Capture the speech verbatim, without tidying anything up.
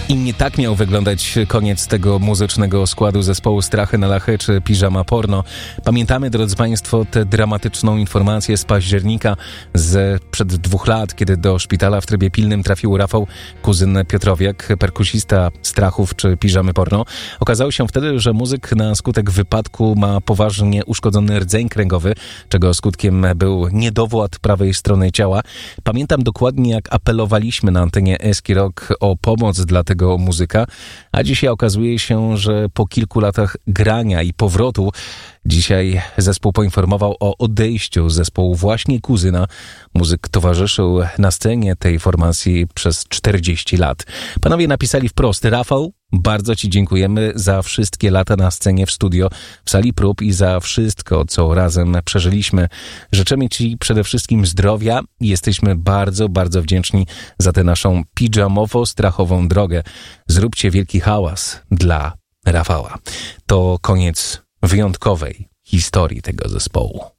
I nie tak miał wyglądać koniec tego muzycznego składu zespołu Strachy na Lachy czy Piżama Porno. Pamiętamy, drodzy Państwo, tę dramatyczną informację z października z przed dwóch lat, kiedy do szpitala w trybie pilnym trafił Rafał, kuzyn Piotrowiak, perkusista Strachów czy Piżamy Porno. Okazało się wtedy, że muzyk na skutek wypadku ma poważnie uszkodzony rdzeń kręgowy, czego skutkiem był niedowład prawej strony ciała. Pamiętam dokładnie, jak apelowaliśmy na antenie Eski Rock o pomoc dla tego muzyka, a dzisiaj okazuje się, że po kilku latach grania i powrotu dzisiaj zespół poinformował o odejściu zespołu właśnie kuzyna. Muzyk towarzyszył na scenie tej formacji przez czterdzieści lat. Panowie napisali wprost: Rafał, bardzo Ci dziękujemy za wszystkie lata na scenie, w studio, w sali prób i za wszystko, co razem przeżyliśmy. Życzymy Ci przede wszystkim zdrowia i jesteśmy bardzo, bardzo wdzięczni za tę naszą pidżamowo-strachową drogę. Zróbcie wielki hałas dla Rafała. To koniec wyjątkowej historii tego zespołu.